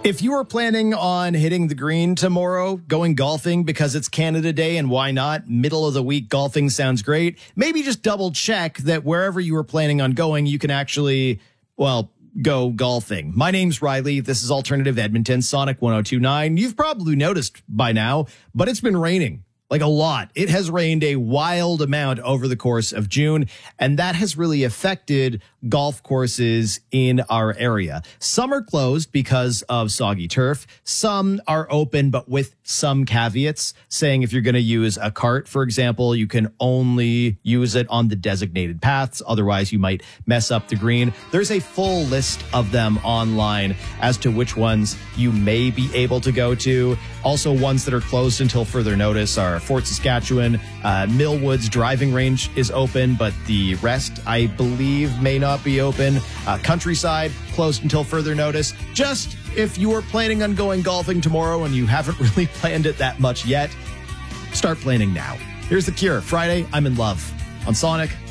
If you are planning on hitting the green tomorrow, going golfing because it's Canada Day, and why not? Middle of the week golfing sounds great. Maybe just double check that wherever you were planning on going, you can actually, go golfing. My name's Riley. This is Alternative Edmonton, Sonic 102.9. You've probably noticed by now, but it's been raining. Like a lot. It has rained a wild amount over the course of June, and that has really affected golf courses in our area. Some are closed because of soggy turf. Some are open, but with some caveats, saying if you're going to use a cart, for example, you can only use it on the designated paths. Otherwise, you might mess up the green. There's a full list of them online as to which ones you may be able to go to. Also, ones that are closed until further notice are Fort Saskatchewan. Millwoods driving range is open, but the rest, I believe, may not be open. Countryside closed until further notice. Just if you are planning on going golfing tomorrow and you haven't really planned it that much yet, start planning now. Here's The Cure. Friday, I'm in Love on Sonic